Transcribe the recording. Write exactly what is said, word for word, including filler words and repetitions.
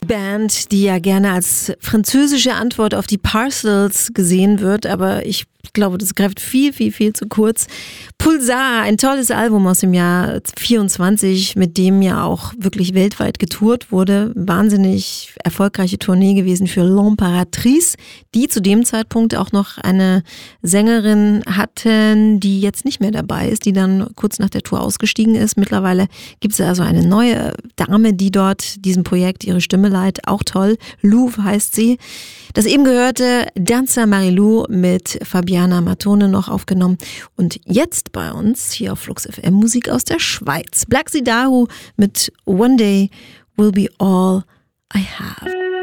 Band, die ja gerne als französische Antwort auf die Parcels gesehen wird, aber ich glaube, das greift viel, viel, viel zu kurz. Pulsar, ein tolles Album aus dem Jahr vierundzwanzig, mit dem ja auch wirklich weltweit getourt wurde. Wahnsinnig erfolgreiche Tournee gewesen für L'Impératrice, die zu dem Zeitpunkt auch noch eine Sängerin hatten, die jetzt nicht mehr dabei ist, die dann kurz nach der Tour ausgestiegen ist. Mittlerweile gibt es also eine neue Dame, die dort diesem Projekt ihre Stimme leiht. Auch toll. Lou heißt sie. Das eben gehörte Danza Marilou mit Fabiana Mattone noch aufgenommen. Und jetzt bei uns hier auf Flux F M Musik aus der Schweiz. Black Sidahu mit One Day Will Be All I Have.